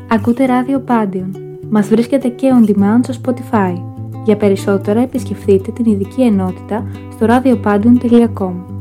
Ακούτε ράδιο Πάντιον. Μας βρίσκεται και on demand στο Spotify. Για περισσότερα επισκεφτείτε την ειδική ενότητα στο radiopandion.com.